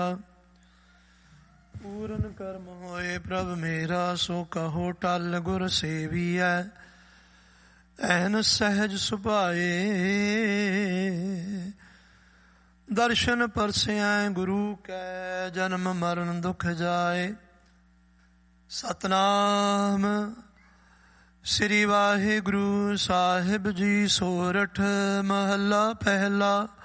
ਪੂਰਨ ਕਰਮ ਹੋਏ ਪ੍ਰਭ ਮੇਰਾ, ਸੋ ਕਹੋ ਟਲ ਗੁਰ ਸੇਵੀਐ। ਐਨ ਸਹਿਜ ਸੁਭਾਏ ਦਰਸ਼ਨ ਪਰਸੈ ਗੁਰੂ ਕੈ, ਜਨਮ ਮਰਨ ਦੁਖ ਜਾਏ। ਸਤਨਾਮ ਸ੍ਰੀ ਵਾਹਿਗੁਰੂ ਸਾਹਿਬ ਜੀ। ਸੋਰਠ ਮਹੱਲਾ ਪਹਿਲਾ।